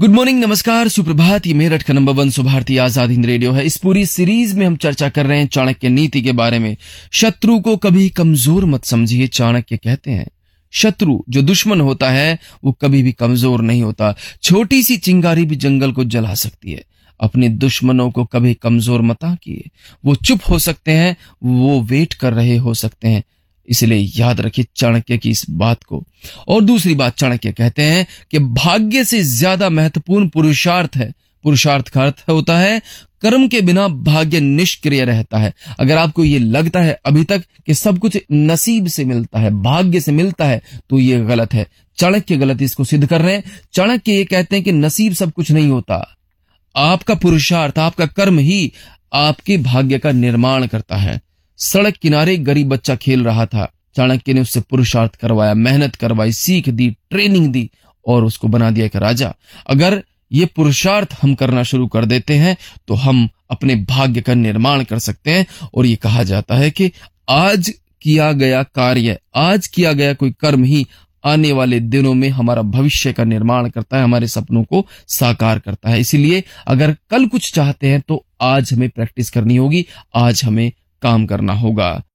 Good morning, नमस्कार, सुप्रभात। ये मेरठ का नंबर 1 सुभारती आजाद हिंद रेडियो है। इस पूरी सीरीज में हम चर्चा कर रहे हैं चाणक्य नीति के बारे में। शत्रु को कभी कमजोर मत समझिए, चाणक्य कहते हैं। शत्रु जो दुश्मन होता है वो कभी भी कमजोर नहीं होता। छोटी सी चिंगारी भी जंगल को जला सकती है। अपने दुश्मनों को कभी कमजोर मत आंकिए। वो चुप हो सकते हैं, वो वेट कर रहे हो सकते हैं। इसलिए याद रखिए चाणक्य की इस बात को। और दूसरी बात, चाणक्य कहते हैं कि भाग्य से ज्यादा महत्वपूर्ण पुरुषार्थ है। पुरुषार्थ का अर्थ होता है कर्म के बिना भाग्य निष्क्रिय रहता है। अगर आपको ये लगता है अभी तक कि सब कुछ नसीब से मिलता है, भाग्य से मिलता है, तो ये गलत है। चाणक्य गलत इसको सिद्ध कर रहे हैं। चाणक्य ये कहते हैं कि नसीब सब कुछ नहीं होता। आपका पुरुषार्थ, आपका कर्म ही आपके भाग्य का निर्माण करता है। सड़क किनारे एक गरीब बच्चा खेल रहा था। चाणक्य ने उससे पुरुषार्थ करवाया, मेहनत करवाई, सीख दी, ट्रेनिंग दी और उसको बना दिया एक राजा। अगर ये पुरुषार्थ हम करना शुरू कर देते हैं तो हम अपने भाग्य का निर्माण कर सकते हैं। और ये कहा जाता है कि आज किया गया कार्य, आज किया गया कोई कर्म ही आने वाले दिनों में हमारा भविष्य का निर्माण करता है, हमारे सपनों को साकार करता है। इसीलिए अगर कल कुछ चाहते हैं तो आज हमें प्रैक्टिस करनी होगी, आज हमें काम करना होगा।